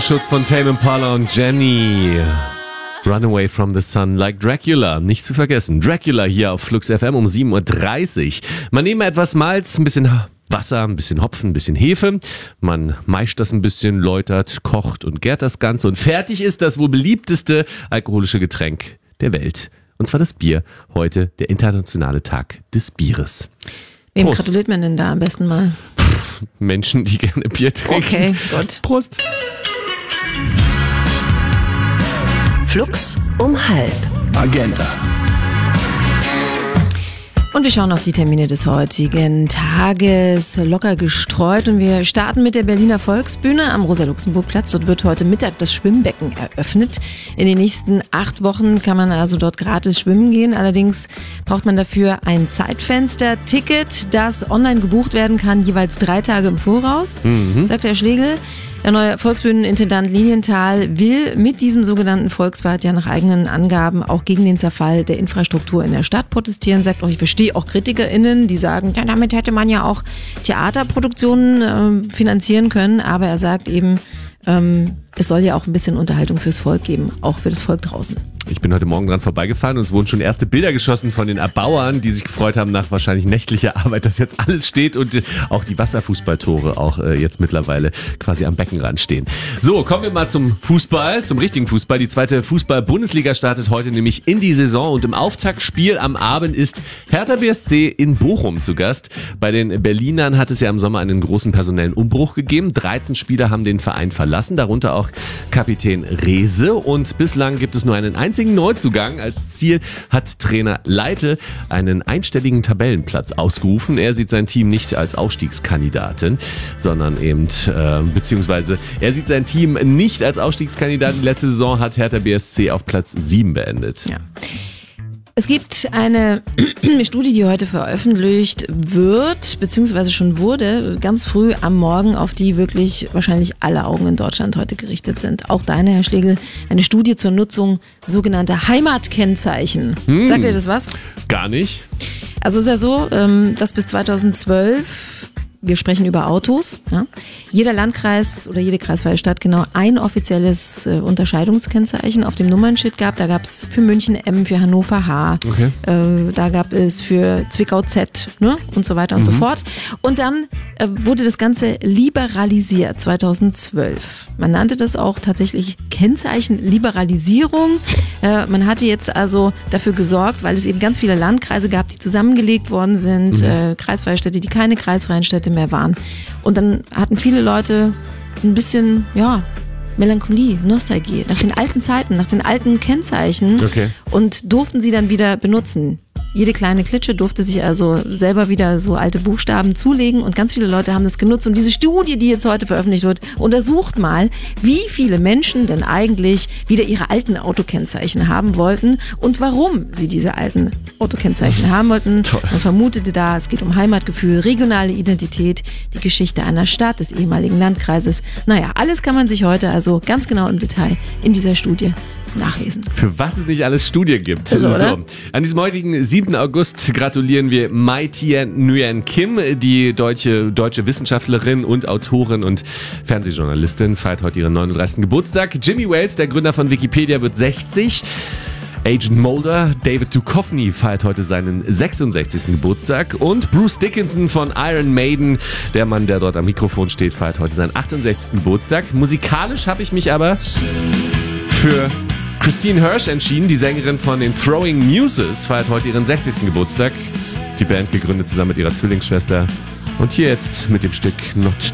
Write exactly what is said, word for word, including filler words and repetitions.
Schutz von Tame Impala und Jenny. Run away from the sun like Dracula. Nicht zu vergessen. Dracula hier auf Flux F M um sieben Uhr dreißig. Man nehme etwas Malz, ein bisschen Wasser, ein bisschen Hopfen, ein bisschen Hefe. Man meischt das ein bisschen, läutert, kocht und gärt das Ganze. Und fertig ist das wohl beliebteste alkoholische Getränk der Welt. Und zwar das Bier. Heute der internationale Tag des Bieres. Wem Prost. gratuliert man denn da am besten mal? Menschen, die gerne Bier trinken. Okay, gut. Prost. Flux um halb. Agenda. Und wir schauen auf die Termine des heutigen Tages, locker gestreut. Und wir starten mit der Berliner Volksbühne am Rosa-Luxemburg-Platz. Dort wird heute Mittag das Schwimmbecken eröffnet. In den nächsten acht Wochen kann man also dort gratis schwimmen gehen. Allerdings braucht man dafür ein Zeitfenster-Ticket, das online gebucht werden kann, jeweils drei Tage im Voraus, mhm. sagt Herr Schlegel. Der neue Volksbühnenintendant Lilienthal will mit diesem sogenannten Volksbad ja nach eigenen Angaben auch gegen den Zerfall der Infrastruktur in der Stadt protestieren. Sagt auch, ich verstehe auch KritikerInnen, die sagen, ja, damit hätte man ja auch Theaterproduktionen äh, finanzieren können. Aber er sagt eben, ähm, es soll ja auch ein bisschen Unterhaltung fürs Volk geben, auch für das Volk draußen. Ich bin heute Morgen dran vorbeigefahren und es wurden schon erste Bilder geschossen von den Erbauern, die sich gefreut haben nach wahrscheinlich nächtlicher Arbeit, dass jetzt alles steht und auch die Wasserfußballtore auch äh, jetzt mittlerweile quasi am Beckenrand stehen. So, kommen wir mal zum Fußball, zum richtigen Fußball. Die zweite Fußball-Bundesliga startet heute nämlich in die Saison und im Auftaktspiel am Abend ist Hertha B S C in Bochum zu Gast. Bei den Berlinern hat es ja im Sommer einen großen personellen Umbruch gegeben. dreizehn Spieler haben den Verein verlassen, darunter auch Kapitän Rehse, und bislang gibt es nur einen einzigen Neuzugang. Als Ziel hat Trainer Leitl einen einstelligen Tabellenplatz ausgerufen. Er sieht sein Team nicht als Aufstiegskandidaten, sondern eben, äh, beziehungsweise er sieht sein Team nicht als Aufstiegskandidaten. Letzte Saison hat Hertha B S C auf Platz sieben beendet. Ja. Es gibt eine Studie, die heute veröffentlicht wird, beziehungsweise schon wurde, ganz früh am Morgen, auf die wirklich wahrscheinlich alle Augen in Deutschland heute gerichtet sind. Auch deine, Herr Schlegel, eine Studie zur Nutzung sogenannter Heimatkennzeichen. Hm. Sagt ihr das was? Gar nicht. Also es ist ja so, dass bis zweitausendzwölf... Wir sprechen über Autos. Ja. Jeder Landkreis oder jede kreisfreie Stadt genau ein offizielles äh, Unterscheidungskennzeichen auf dem Nummernschild gab. Da gab es für München M, für Hannover H, okay. äh, da gab es für Zwickau Z, ne? Und so weiter und mhm. so fort. Und dann äh, wurde das Ganze liberalisiert zweitausendzwölf. Man nannte das auch tatsächlich Kennzeichenliberalisierung. Äh, man hatte jetzt also dafür gesorgt, weil es eben ganz viele Landkreise gab, die zusammengelegt worden sind, mhm. äh, kreisfreie Städte, die keine kreisfreien Städte mehr waren. Und dann hatten viele Leute ein bisschen, ja, Melancholie, Nostalgie nach den alten Zeiten, nach den alten Kennzeichen, okay. und durften sie dann wieder benutzen. Jede kleine Klitsche durfte sich also selber wieder so alte Buchstaben zulegen, und ganz viele Leute haben das genutzt. Und diese Studie, die jetzt heute veröffentlicht wird, untersucht mal, wie viele Menschen denn eigentlich wieder ihre alten Autokennzeichen haben wollten und warum sie diese alten Autokennzeichen haben wollten. Toll. Man vermutete da, es geht um Heimatgefühl, regionale Identität, die Geschichte einer Stadt, des ehemaligen Landkreises. Naja, alles kann man sich heute also ganz genau im Detail in dieser Studie nachlesen. Für was es nicht alles Studien gibt. Also, so. An diesem heutigen siebten August gratulieren wir Mai Tien Nguyen Kim, die deutsche, deutsche Wissenschaftlerin und Autorin und Fernsehjournalistin, feiert heute ihren neununddreißigsten Geburtstag. Jimmy Wales, der Gründer von Wikipedia, wird sechzig. Agent Mulder, David Duchovny, feiert heute seinen sechsundsechzigsten Geburtstag. Und Bruce Dickinson von Iron Maiden, der Mann, der dort am Mikrofon steht, feiert heute seinen achtundsechzigsten Geburtstag. Musikalisch habe ich mich aber für Christine Hirsch entschieden. Die Sängerin von den Throwing Muses feiert heute ihren sechzigsten Geburtstag. Die Band gegründet zusammen mit ihrer Zwillingsschwester. Und hier jetzt mit dem Stück Not